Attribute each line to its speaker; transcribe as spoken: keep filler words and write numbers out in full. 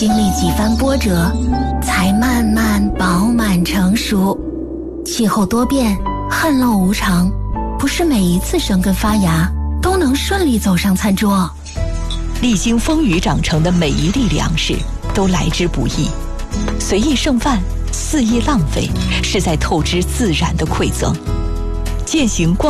Speaker 1: 经历几番波折，才慢慢饱满成熟。气候多变，旱涝无常，不是每一次生根发芽都能顺利走上餐桌。
Speaker 2: 历经风雨长成的每一粒粮食都来之不易，随意剩饭，肆意浪费，是在透支自然的馈赠。践行光